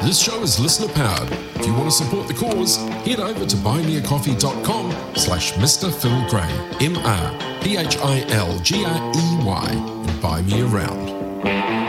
This show is listener powered. If you want to support the cause, head over to buymeacoffee.com/Mr. Phil Gray, MrPhilgrey, and buy me around.